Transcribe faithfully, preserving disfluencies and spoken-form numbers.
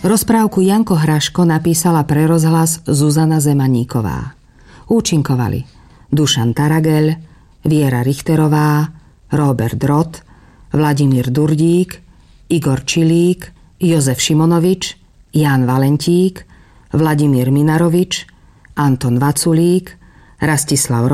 Rozprávku Janko Hraško napísala pre rozhlas Zuzana Zemaníková. Účinkovali Dušan Taragel, Viera Richterová, Róbert Drott, Vladimír Durdík, Igor Čilík, Jozef Šimonovič, Ján Valentík, Vladimír Minarovič, Anton Vaculík, Rastislav